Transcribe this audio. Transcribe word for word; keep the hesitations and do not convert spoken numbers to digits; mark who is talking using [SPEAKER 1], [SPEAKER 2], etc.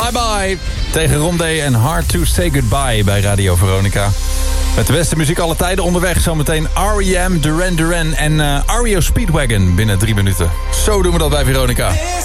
[SPEAKER 1] Bye Bye. Tegen Rondé en Hard to Say Goodbye bij Radio Veronica. Met de beste muziek alle tijden onderweg. Zometeen R E M, Duran Duran en uh, R E O Speedwagon binnen drie minuten. Zo doen we dat bij Veronica.